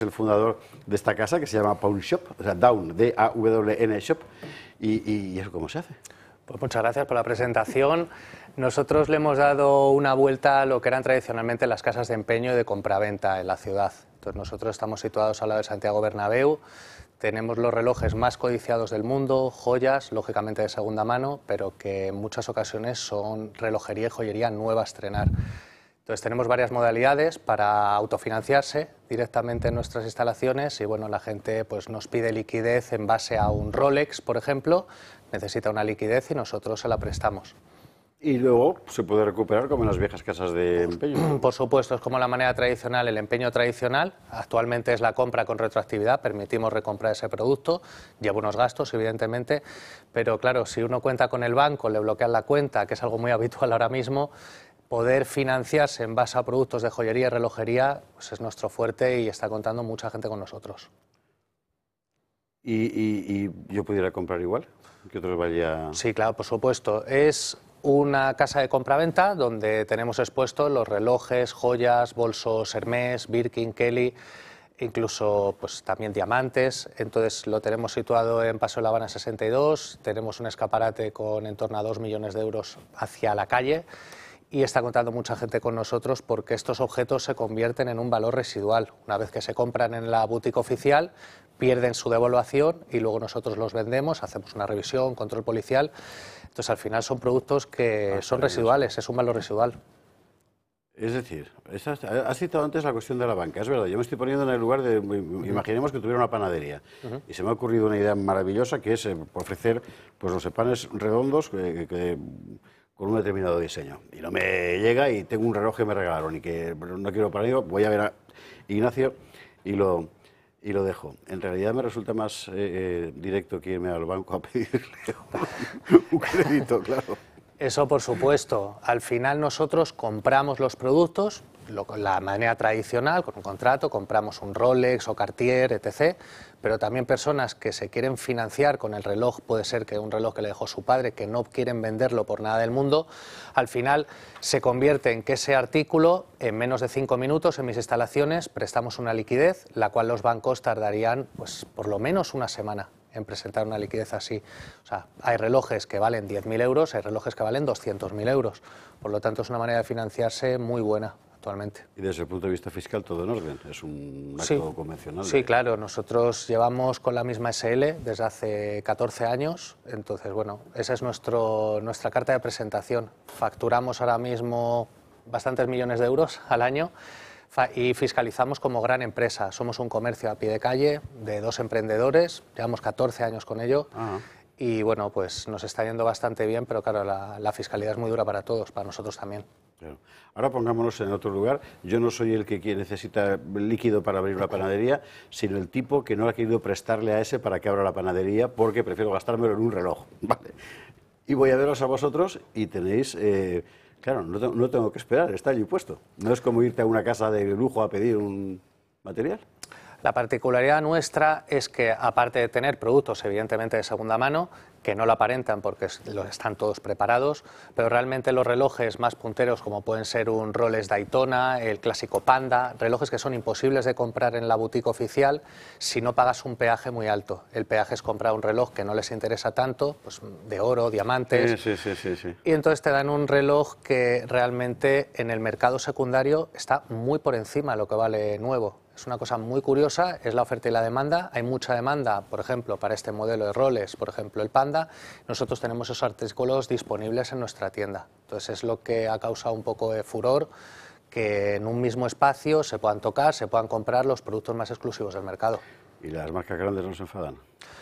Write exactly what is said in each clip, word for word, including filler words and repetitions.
el fundador de esta casa que se llama Pawn Shop, o sea, Down, D A W N Shop. ¿Y, y, y eso cómo se hace? Pues muchas gracias por la presentación. Nosotros le hemos dado una vuelta a lo que eran tradicionalmente las casas de empeño y de compraventa en la ciudad. Entonces nosotros estamos situados al lado de Santiago Bernabéu, tenemos los relojes más codiciados del mundo, joyas, lógicamente de segunda mano, pero que en muchas ocasiones son relojería y joyería nueva a estrenar. Entonces tenemos varias modalidades para autofinanciarse directamente en nuestras instalaciones y bueno, la gente pues, nos pide liquidez en base a un Rolex, por ejemplo, necesita una liquidez y nosotros se la prestamos. Y luego se puede recuperar como en las viejas casas de empeño. Por supuesto, es como la manera tradicional, el empeño tradicional. Actualmente es la compra con retroactividad, permitimos recomprar ese producto, lleva unos gastos evidentemente, pero claro, si uno cuenta con el banco, le bloquean la cuenta, que es algo muy habitual ahora mismo, poder financiarse en base a productos de joyería y relojería pues es nuestro fuerte y está contando mucha gente con nosotros. ¿Y, y, y yo pudiera comprar igual? ¿Que otros vaya...? Sí, claro, por supuesto. Es una casa de compraventa donde tenemos expuestos los relojes, joyas, bolsos Hermès, Birkin, Kelly, incluso pues, también diamantes. Entonces lo tenemos situado en Paseo de la Habana sesenta y dos, tenemos un escaparate con en torno a dos millones de euros hacia la calle. Y está contando mucha gente con nosotros porque estos objetos se convierten en un valor residual. Una vez que se compran en la boutique oficial, pierden su devaluación y luego nosotros los vendemos, hacemos una revisión, control policial. Entonces, al final son productos que ah, son residuales, es un valor residual. Es decir, has citado antes la cuestión de la banca. Es verdad, yo me estoy poniendo en el lugar de... Imaginemos que tuviera una panadería. Uh-huh. Y se me ha ocurrido una idea maravillosa que es eh, ofrecer, pues, no sé, panes redondos que... que con un determinado diseño. Y no me llega y tengo un reloj que me regalaron y que no quiero para ello, voy a ver a Ignacio y lo, y lo dejo. En realidad me resulta más eh, eh, directo que irme al banco a pedirle un, un crédito, claro. Eso por supuesto. Al final nosotros compramos los productos, lo, la manera tradicional, con un contrato, compramos un Rolex o Cartier, etcétera. Pero también personas que se quieren financiar con el reloj, puede ser que un reloj que le dejó su padre, que no quieren venderlo por nada del mundo, al final se convierte en que ese artículo, en menos de cinco minutos en mis instalaciones, prestamos una liquidez, la cual los bancos tardarían pues, por lo menos una semana en presentar una liquidez así. O sea, hay relojes que valen diez mil euros, hay relojes que valen doscientos mil euros. Por lo tanto, es una manera de financiarse muy buena actualmente. Y desde el punto de vista fiscal todo en orden, es un acto sí, convencional. Sí, claro, nosotros llevamos con la misma S L desde hace catorce años, entonces bueno, esa es nuestro, nuestra carta de presentación. Facturamos ahora mismo bastantes millones de euros al año y fiscalizamos como gran empresa. Somos un comercio a pie de calle de dos emprendedores, llevamos catorce años con ello. Ajá. Y bueno, pues nos está yendo bastante bien, pero claro, la, la fiscalidad es muy dura para todos, para nosotros también. Claro. Ahora pongámonos en otro lugar. Yo no soy el que necesita líquido para abrir una panadería, sino el tipo que no ha querido prestarle a ese para que abra la panadería porque prefiero gastármelo en un reloj. Vale. Y voy a veros a vosotros y tenéis... Eh, claro, no, no tengo que esperar, está allí puesto. No es como irte a una casa de lujo a pedir un material. La particularidad nuestra es que, aparte de tener productos evidentemente de segunda mano, que no lo aparentan porque están todos preparados, pero realmente los relojes más punteros, como pueden ser un Rolex Daytona, el clásico Panda, relojes que son imposibles de comprar en la boutique oficial si no pagas un peaje muy alto. El peaje es comprar un reloj que no les interesa tanto, pues de oro, diamantes, sí, sí, sí, sí. Y entonces te dan un reloj que realmente en el mercado secundario está muy por encima de lo que vale nuevo. Es una cosa muy curiosa, es la oferta y la demanda. Hay mucha demanda, por ejemplo, para este modelo de Rolex, por ejemplo, el Panda. Nosotros tenemos esos artículos disponibles en nuestra tienda. Entonces es lo que ha causado un poco de furor, que en un mismo espacio se puedan tocar, se puedan comprar los productos más exclusivos del mercado. ¿Y las marcas grandes no se enfadan?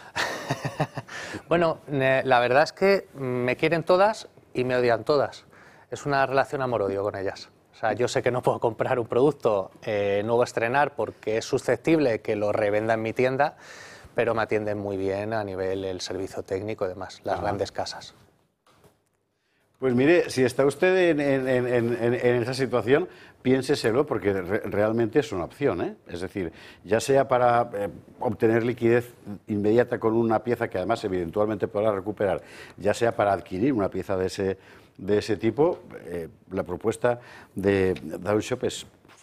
Bueno, la verdad es que me quieren todas y me odian todas. Es una relación amor-odio con ellas. O sea, yo sé que no puedo comprar un producto eh, nuevo a estrenar porque es susceptible que lo revenda en mi tienda, pero me atienden muy bien a nivel del servicio técnico y demás, las ah. grandes casas. Pues mire, si está usted en, en, en, en, en esa situación, piénseselo porque re, realmente es una opción, ¿eh? Es decir, ya sea para eh, obtener liquidez inmediata con una pieza que además eventualmente podrá recuperar, ya sea para adquirir una pieza de ese, de ese tipo, eh, la propuesta de Down Shop es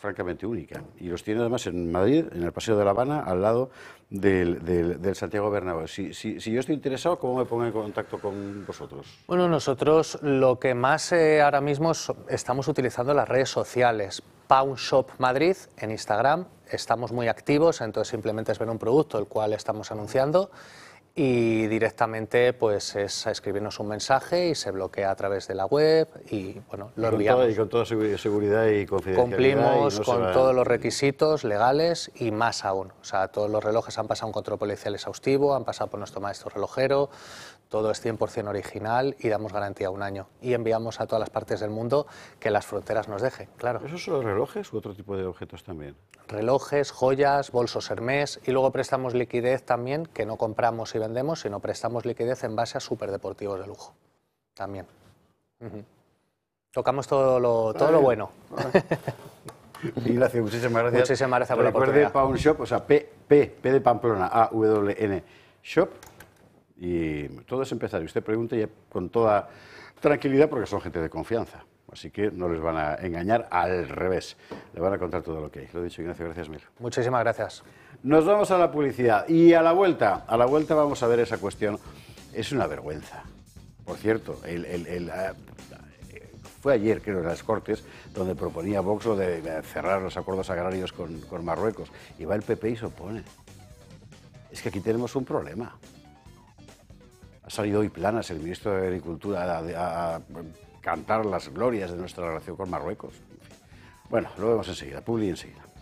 francamente única. Y los tiene además en Madrid, en el Paseo de la Habana, al lado del, del, del Santiago Bernabéu. Si, si, si yo estoy interesado, ¿cómo me pongo en contacto con vosotros? Bueno, nosotros lo que más eh, ahora mismo so, estamos utilizando las redes sociales. Pawn Shop Madrid en Instagram, estamos muy activos, entonces simplemente es ver un producto el cual estamos anunciando y directamente pues es escribirnos un mensaje y se bloquea a través de la web y bueno, lo enviamos. Todo, y con toda seguridad y confidencialidad. Cumplimos y no con va... todos los requisitos legales y más aún. O sea, todos los relojes han pasado un control policial exhaustivo, han pasado por nuestro maestro relojero, todo es cien por cien original y damos garantía un año. Y enviamos a todas las partes del mundo que las fronteras nos dejen, claro. ¿Esos son los relojes u otro tipo de objetos también? Relojes, joyas, bolsos Hermès y luego prestamos liquidez también, que no compramos y vendemos, sino prestamos liquidez en base a superdeportivos de lujo, también. Uh-huh. Tocamos todo lo, todo lo bueno. Ignacio, muchísimas gracias. Muchísimas gracias por la Recuerde oportunidad. Pawn Shop, o sea, P, P, P de Pamplona, A, W, N, Shop. Y todo es empresario. Usted pregunte y con toda tranquilidad porque son gente de confianza. Así que no les van a engañar, al revés. Le van a contar todo lo que hay. Lo he dicho, Ignacio, gracias mil. Muchísimas gracias. Nos vamos a la publicidad. Y a la vuelta, a la vuelta vamos a ver esa cuestión. Es una vergüenza. Por cierto, el, el, el, uh, fue ayer, creo, en las Cortes, donde proponía Vox lo de cerrar los acuerdos agrarios con, con Marruecos. Y va el P P y se opone. Es que aquí tenemos un problema. Ha salido hoy Planas, el ministro de Agricultura, a, a, a cantar las glorias de nuestra relación con Marruecos. Bueno, lo vemos enseguida, publi enseguida.